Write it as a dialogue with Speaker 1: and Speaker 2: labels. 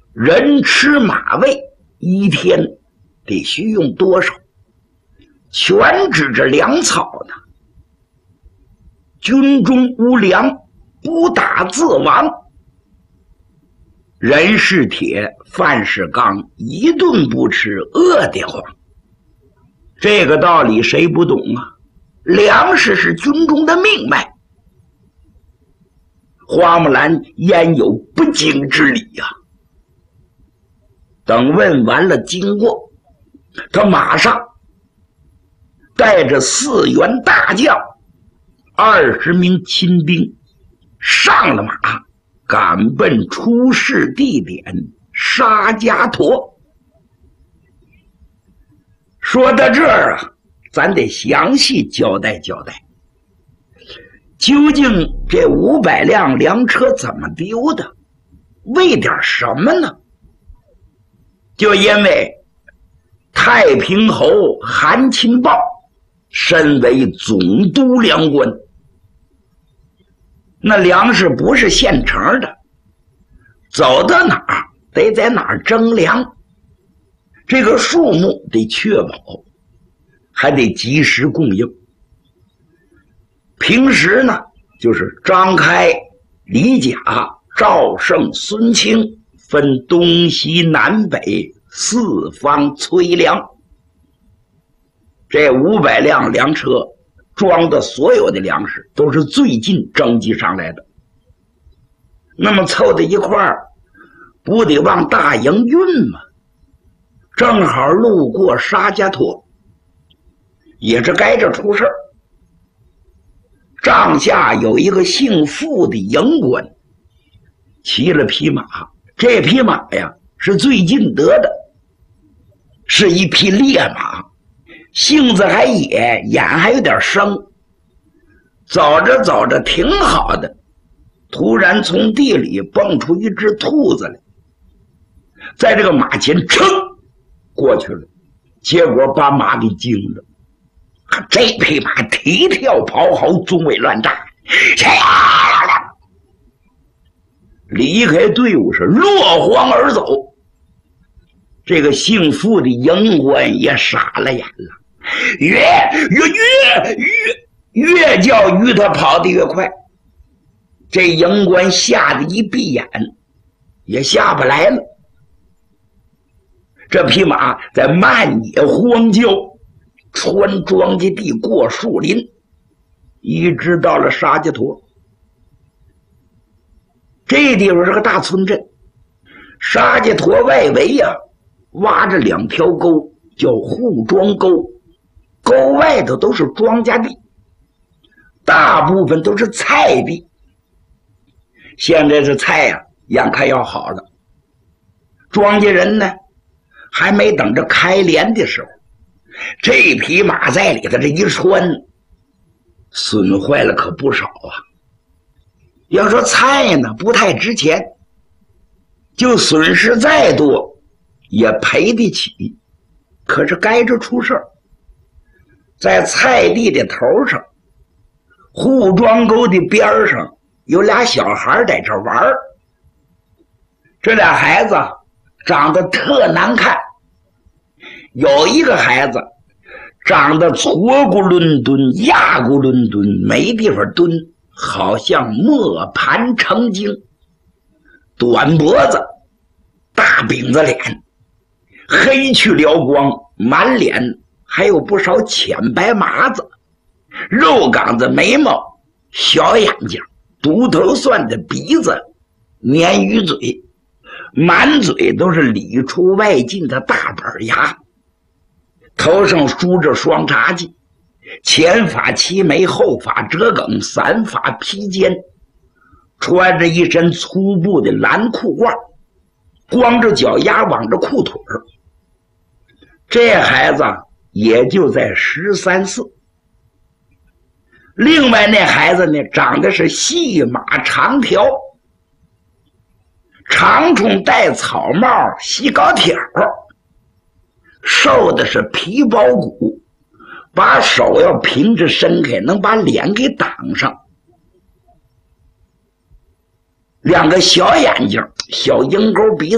Speaker 1: 人吃马喂一天得需用多少？全指着粮草呢。军中无粮，不打自亡。人是铁，饭是钢，一顿不吃饿得慌。这个道理谁不懂啊？粮食是军中的命脉，花木兰焉有不经之理呀？等问完了经过，他马上带着4员大将20名亲兵上了马，赶奔出事地点沙迦陀。说到这儿啊，咱得详细交代交代，究竟这500辆粮车怎么丢的？为点什么呢？就因为太平侯韩钦豹身为总督粮官，那粮食不是现成的，走到哪儿得在哪儿征粮，这个数目得确保，还得及时供应。平时呢，就是张开、李甲、赵胜、孙清分东西南北4方催粮。这500辆粮车装的所有的粮食都是最近征集上来的，那么凑在一块儿，不得往大营运吗？正好路过沙迦陀，也是该着出事儿。帐下有一个姓傅的营官，骑了匹马，这匹马呀是最近得的，是一匹烈马，性子还野，眼还有点生。走着走着挺好的，突然从地里蹦出一只兔子来，在这个马前噌过去了，结果把马给惊了。这匹马蹄跳跑好，中尾乱炸，离开队伍是落荒而走。这个姓傅的营官也傻了眼了，越叫鱼他跑得越快。这营官吓得一闭眼，也下不来了。这匹马在漫野荒郊，穿庄稼地，过树林，一直到了沙迦陀。这地方是个大村镇，沙迦陀外围呀，挖着2条沟，叫护庄沟，沟外头都是庄稼地，大部分都是菜地。现在这菜呀，眼看要好了，庄稼人呢还没等着开镰的时候，这匹马在里头这一穿，损坏了可不少啊。要说菜呢不太值钱，就损失再多也赔得起，可是该着出事儿。在菜地的头上，护庄沟的边上有俩小孩在这玩儿。这俩孩子长得特难看，有一个孩子长得矬咕伦敦，压咕伦敦，没地方蹲，好像磨盘成精，短脖子，大饼子脸，黑去撩光，满脸还有不少浅白麻子，肉岗子眉毛，小眼睛，独头蒜的鼻子，鲶鱼嘴，满嘴都是里出外进的大板牙，头上梳着双叉髻，前发齐眉，后发折梗，散发披肩，穿着一身粗布的蓝裤褂，光着脚丫，挽着裤腿儿。这孩子也就在13、14。另外那孩子呢，长得是细马长条，长虫戴草帽，细高挑，瘦的是皮包骨，把手要平着伸开，能把脸给挡上。2个小眼睛，小鹰钩鼻子。